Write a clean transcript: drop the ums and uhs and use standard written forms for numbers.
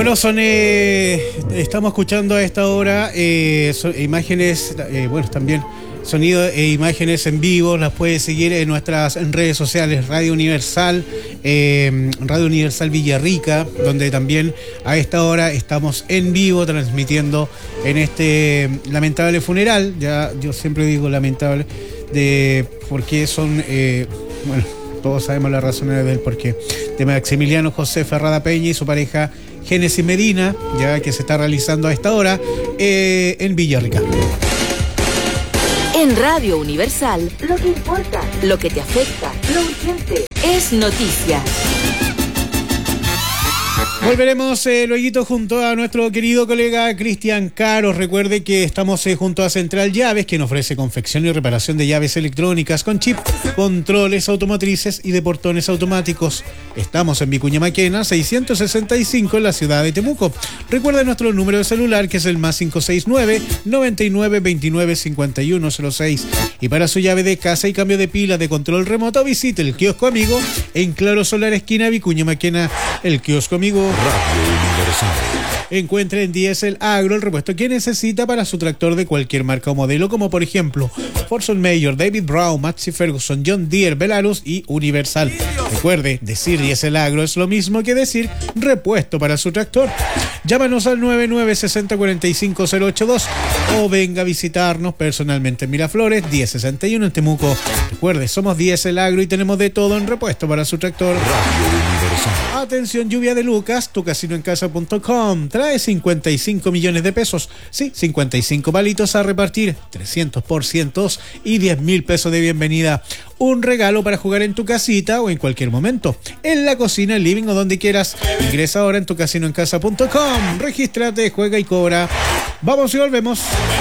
Bueno, estamos escuchando a esta hora imágenes, bueno, también sonido e imágenes en vivo. Las puedes seguir en nuestras redes sociales, Radio Universal Villarrica, donde también a esta hora estamos en vivo transmitiendo en este lamentable funeral. Ya yo siempre digo lamentable, porque son, bueno, todos sabemos las razones del porqué, de Maximiliano José Ferrada Peña y su pareja Génesis Medina, ya que se está realizando a esta hora en Villarrica. En Radio Universal, lo que importa, lo que te afecta, lo urgente, es noticia. Volveremos luego junto a nuestro querido colega Cristian Caro. Recuerde que estamos junto a Central Llaves, quien ofrece confección y reparación de llaves electrónicas con chip, controles automotrices y de portones automáticos. Estamos en Vicuña Maquena, 665 en la ciudad de Temuco. Recuerde nuestro número de celular, que es el +569 99 29 5106. Y para su llave de casa y cambio de pila de control remoto, visite el kiosco amigo en Claro Solar, esquina Vicuña Maquena. El kiosco amigo Radio Universal. Encuentre en Diesel Agro el repuesto que necesita para su tractor de cualquier marca o modelo, como por ejemplo Forson Mayor, David Brown, Massey Ferguson, John Deere, Belarus y Universal. Recuerde, decir Diesel Agro es lo mismo que decir repuesto para su tractor. Llámanos al 9960-45082 o venga a visitarnos personalmente en Miraflores, 1061 en Temuco. Recuerde, somos Diesel Agro y tenemos de todo en repuesto para su tractor. Radio Universal. Atención, lluvia de Lucas, tucasinoencasa.com trae 55 millones de pesos. Sí, 55 palitos a repartir, 300% y 10.000 pesos de bienvenida. Un regalo para jugar en tu casita o en cualquier momento, en la cocina, el living o donde quieras. Ingresa ahora en tucasinoencasa.com, regístrate, juega y cobra. Vamos y volvemos.